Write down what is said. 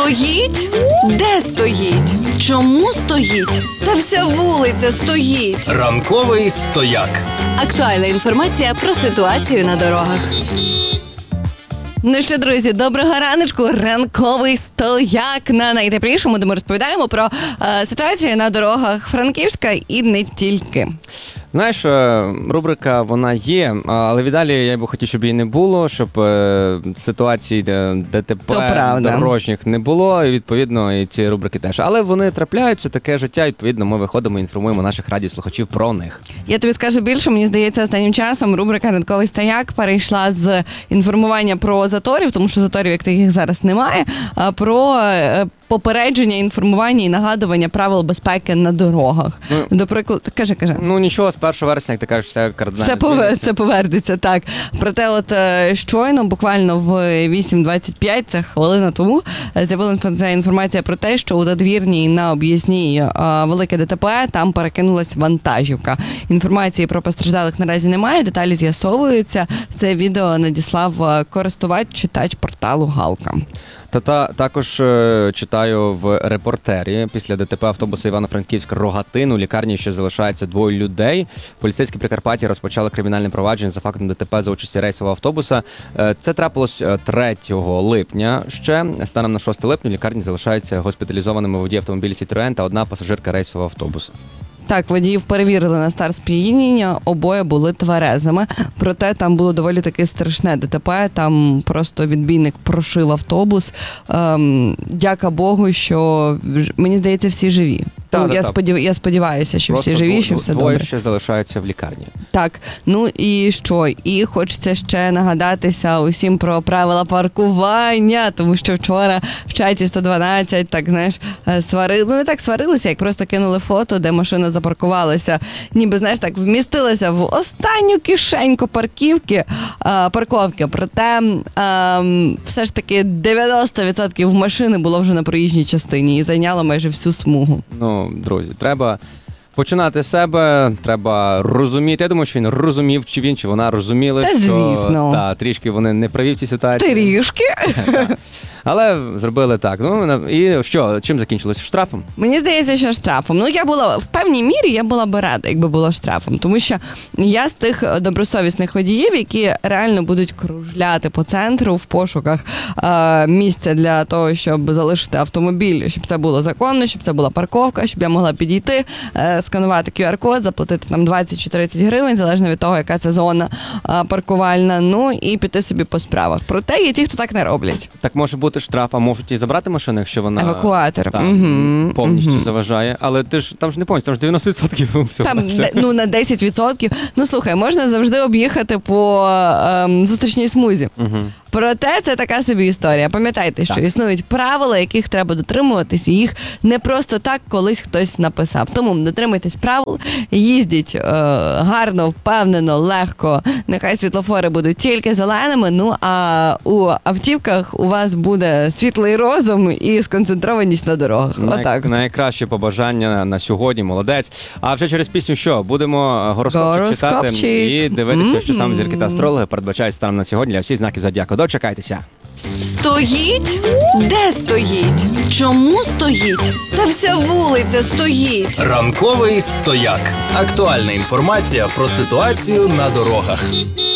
Стоїть? Де стоїть? Чому стоїть? Та вся вулиця стоїть. Ранковий стояк. Актуальна інформація про ситуацію на дорогах. Ну що, друзі, доброго раночку. Ранковий стояк на найтеплішому, де ми розповідаємо про ситуацію на дорогах Франківська і не тільки. Знаєш, рубрика вона є, але віддалі я б хотів, щоб її не було, щоб ситуацій ДТП дорожніх не було, і відповідно і ці рубрики теж. Але вони трапляються, таке життя, відповідно ми виходимо і інформуємо наших радіослухачів про них. Я тобі скажу більше, мені здається, останнім часом рубрика «Ранковий стояк» перейшла з інформування про заторів, тому що заторів, як таких зараз немає, а про попередження, інформування і нагадування правил безпеки на дорогах. До прикладу, кажи. Ну нічого, з 1 вересня, як ти кажеш, все кардинально Це повернеться, так. Проте от щойно, буквально в 8:25, це хвилина тому, з'явилася інформація про те, що у надвірній на об'їзній велике ДТП, там перекинулась вантажівка. Інформації про постраждалих наразі немає, деталі з'ясовуються. Це відео надіслав користувач-читач порталу Галка. Також читаю в «Репортері». Після ДТП автобуса Івано-Франківськ-Рогатин у лікарні ще залишається 2 людей. Поліцейські Прикарпаття розпочали кримінальне провадження за фактом ДТП за участі рейсового автобуса. Це трапилось 3 липня ще. Станом на 6 липня в лікарні залишаються госпіталізованими водій автомобілі «Сітроен» та 1 пасажирка рейсового автобуса. Так, водіїв перевірили на стан сп'яніння, обоє були тверезими. Проте там було доволі таке страшне ДТП, там просто відбійник прошив автобус. Дяка Богу, що, мені здається, всі живі. Я сподіваюся, що просто всі живі, що все добре. Двоє ще залишаються в лікарні. Так, ну і що? І хочеться ще нагадатися усім про правила паркування, тому що вчора в чаті 112, так, знаєш, не так сварилися, як просто кинули фото, де машина запаркувалася, ніби, знаєш, так, вмістилася в останню кишеньку парковки. Проте все ж таки 90% машини було вже на проїжджій частині і зайняло майже всю смугу. Ну, друзі, треба починати з себе, треба розуміти. Я думаю, що він розумів, чи він, чи вона розуміли, що звісно. Трішки вони не праві в цій ситуації. Трішки. Але зробили так. Ну, і що, чим закінчилось? Штрафом? Мені здається, що штрафом. Ну, я була, в певній мірі, я була би рада, якби було штрафом. Тому що я з тих добросовісних водіїв, які реально будуть кружляти по центру в пошуках місця для того, щоб залишити автомобіль, щоб це було законно, щоб це була парковка, щоб я могла підійти, сканувати QR-код, заплатити там 20 чи 30 гривень, залежно від того, яка це зона паркувальна, ну і піти собі по справах. Проте є ті, хто так не роблять. Так може бути штраф, а можуть і забрати машину, якщо вона евакуатор повністю заважає. Але ти ж там ж не повністю, там ж 90% всього. Там на 10%. Ну слухай, можна завжди об'їхати по зустрічній смузі. Проте це така собі історія. Пам'ятайте, що існують правила, яких треба дотримуватись, і їх не просто так колись хтось написав. Тому дотримуйтесь правил, їздіть гарно, впевнено, легко. Нехай світлофори будуть тільки зеленими, ну а у автівках у вас буде світлий розум і сконцентрованість на дорогах. Отак. Найкраще побажання на сьогодні, молодець. А вже через пісню що? Будемо гороскопчик читати і дивитися, що саме зірки та астрологи передбачають станом на сьогодні для всіх знаків зодіаку. Дочекайтеся. Стоїть? Де стоїть? Чому стоїть? Та вся вулиця стоїть. Ранковий стояк. Актуальна інформація про ситуацію на дорогах.